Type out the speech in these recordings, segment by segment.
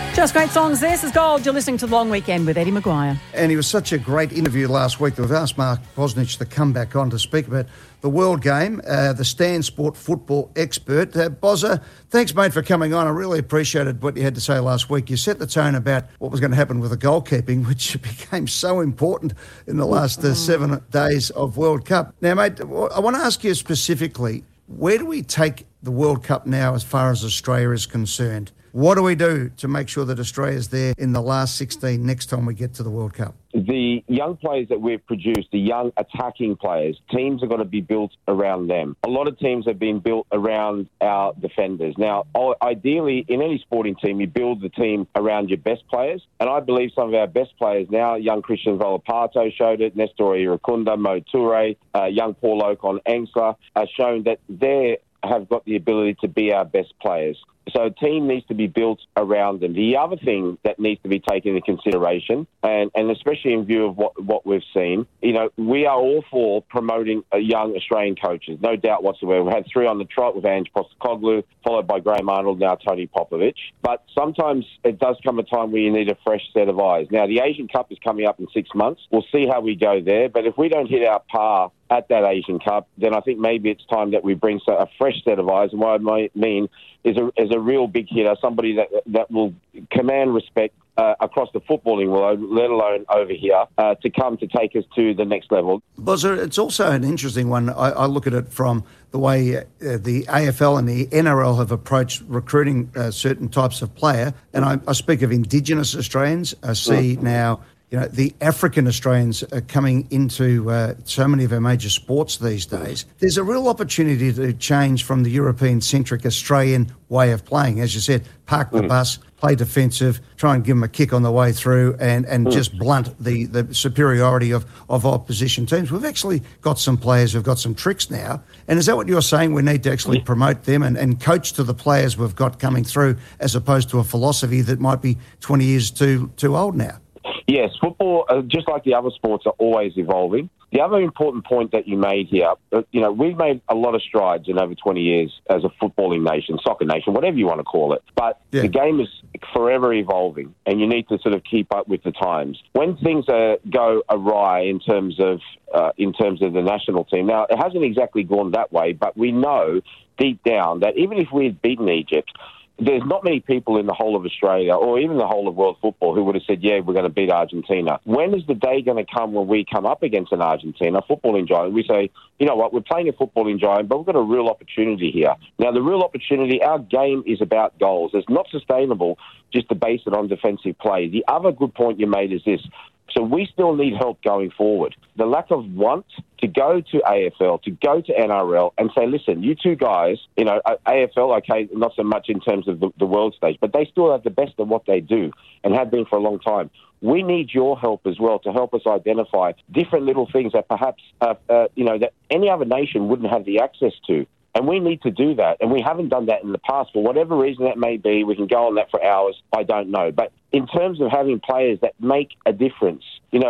Just great songs. This is Gold. You're listening to The Long Weekend with Eddie Maguire. And he was such a great interview last week that we've asked Mark Bosnich to come back on to speak about the World Game, the Stan Sport football expert. Bozza, thanks, mate, for coming on. I really appreciated what you had to say last week. You set the tone about what was going to happen with the goalkeeping, which became so important in the last 7 days of World Cup. Now, mate, I want to ask you specifically, where do we take the World Cup now as far as Australia is concerned? What do we do to make sure that Australia's there in the last 16 next time we get to the World Cup? The young players that we've produced, the young attacking players, teams are going to be built around them. A lot of teams have been built around our defenders. Now, ideally, in any sporting team, you build the team around your best players. And I believe some of our best players now, young Christian Volapato showed it, Nestor Irukunda, Mo Toure, young Paul Okon Engsler, have shown that they have got the ability to be our best players. So a team needs to be built around them. The other thing that needs to be taken into consideration, and especially in view of what we've seen, we are all for promoting young Australian coaches, no doubt whatsoever. We've had 3 on the trot with Ange Postecoglou, followed by Graham Arnold, now Tony Popovich. But sometimes it does come a time where you need a fresh set of eyes. Now, the Asian Cup is coming up in 6 months. We'll see how we go there. But if we don't hit our par at that Asian Cup, then I think maybe it's time that we bring a fresh set of eyes. And what I mean is a real big hitter, somebody that will command respect across the footballing world, let alone over here, to come to take us to the next level. Bozza, it's also an interesting one. I look at it from the way the AFL and the NRL have approached recruiting certain types of player. And I speak of Indigenous Australians. I see now the African Australians are coming into so many of our major sports these days. There's a real opportunity to change from the European-centric Australian way of playing. As you said, park the bus, play defensive, try and give them a kick on the way through and just blunt the superiority of opposition teams. We've actually got some players who've got some tricks now. And is that what you're saying? We need to actually promote them and coach to the players we've got coming through as opposed to a philosophy that might be 20 years too old now? Yes, football, just like the other sports, are always evolving. The other important point that you made here, we've made a lot of strides in over 20 years as a footballing nation, soccer nation, whatever you want to call it. But the game is forever evolving, and you need to sort of keep up with the times. When things go awry in terms of the national team, now it hasn't exactly gone that way, but we know deep down that even if we had beaten Egypt, there's not many people in the whole of Australia or even the whole of world football who would have said, yeah, we're going to beat Argentina. When is the day going to come when we come up against an Argentina footballing giant? We say, you know what, we're playing a footballing giant, but we've got a real opportunity here. Now, the real opportunity, our game is about goals. It's not sustainable just to base it on defensive play. The other good point you made is this. So we still need help going forward. The lack of want to go to AFL, to go to NRL and say, listen, you two guys, AFL, okay, not so much in terms of the world stage, but they still have the best of what they do and have been for a long time. We need your help as well to help us identify different little things that perhaps, that any other nation wouldn't have the access to. And we need to do that. And we haven't done that in the past. For whatever reason that may be, we can go on that for hours. I don't know. But in terms of having players that make a difference,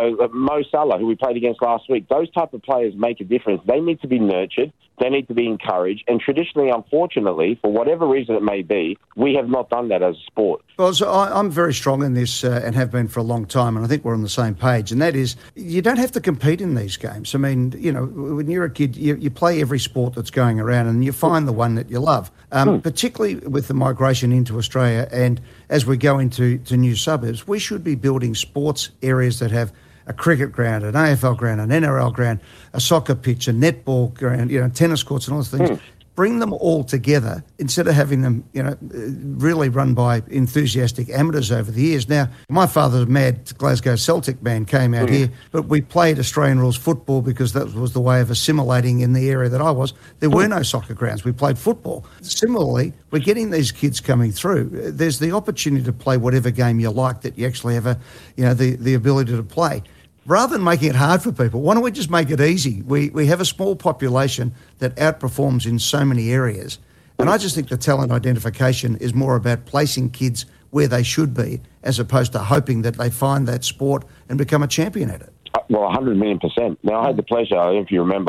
Mo Salah, who we played against last week, those type of players make a difference. They need to be nurtured. They need to be encouraged. And traditionally, unfortunately, for whatever reason it may be, we have not done that as a sport. Well, so I'm very strong in this and have been for a long time, and I think we're on the same page, and that is you don't have to compete in these games. I mean, when you're a kid, you play every sport that's going around and you find the one that you love, particularly with the migration into Australia. And as we go into new suburbs, we should be building sports areas that have a cricket ground, an AFL ground, an NRL ground, a soccer pitch, a netball ground, tennis courts and all those things. Bring them all together instead of having them, really run by enthusiastic amateurs over the years. Now, my father's mad Glasgow Celtic man came out here, but we played Australian rules football because that was the way of assimilating in the area that I was. There were no soccer grounds. We played football. Similarly, we're getting these kids coming through. There's the opportunity to play whatever game you like that you actually have the ability to play. Rather than making it hard for people, why don't we just make it easy? We have a small population that outperforms in so many areas. And I just think the talent identification is more about placing kids where they should be as opposed to hoping that they find that sport and become a champion at it. Well, 100 million%. Now, I had the pleasure, if you remember,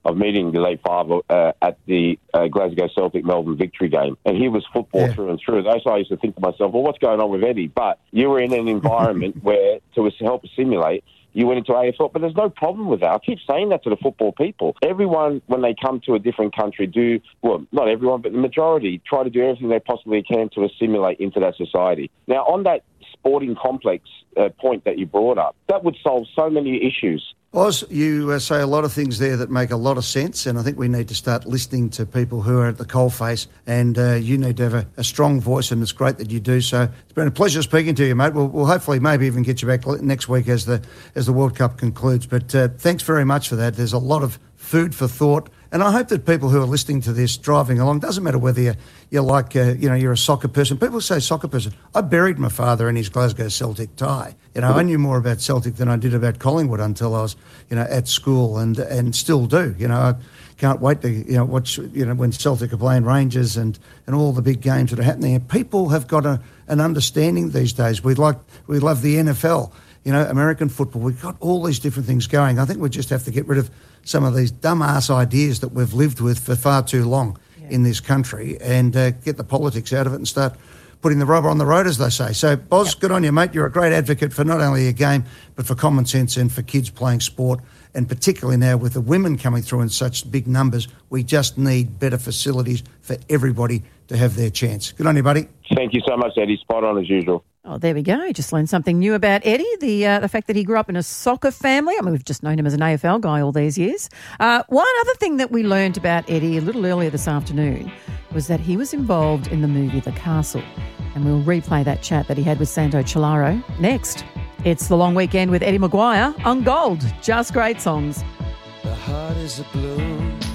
of meeting the late father at the Glasgow Celtic Melbourne victory game, and he was football through and through. That's why I used to think to myself, well, what's going on with Eddie? But you were in an environment where, to help assimilate, you went into AFL, but there's no problem with that. I keep saying that to the football people. Everyone, when they come to a different country, not everyone, but the majority, try to do everything they possibly can to assimilate into that society. Now, on that sporting complex point that you brought up, that would solve so many issues. Oz, you say a lot of things there that make a lot of sense, and I think we need to start listening to people who are at the coalface, and you need to have a strong voice, and it's great that you do so. It's been a pleasure speaking to you, mate. We'll hopefully maybe even get you back next week as the World Cup concludes, but thanks very much for that. There's a lot of food for thought, and I hope that people who are listening to this driving along, doesn't matter whether you're like, you're a soccer person. People say soccer person. I buried my father in his Glasgow Celtic tie. I knew more about Celtic than I did about Collingwood until I was, at school and still do. I can't wait to, watch, when Celtic are playing Rangers and all the big games that are happening. And people have got an understanding these days. We love the NFL, American football. We've got all these different things going. I think we just have to get rid of some of these dumb-ass ideas that we've lived with for far too long in this country and get the politics out of it and start putting the rubber on the road, as they say. So, Boz, Good on you, mate. You're a great advocate for not only a game, but for common sense and for kids playing sport. And particularly now with the women coming through in such big numbers, we just need better facilities for everybody to have their chance. Good on you, buddy. Thank you so much, Eddie. Spot on as usual. Oh, there we go. Just learned something new about Eddie, the fact that he grew up in a soccer family. I mean, we've just known him as an AFL guy all these years. One other thing that we learned about Eddie a little earlier this afternoon was that he was involved in the movie The Castle. And we'll replay that chat that he had with Santo Cilauro next. It's The Long Weekend with Eddie Maguire on Gold. Just great songs. The heart is a blue.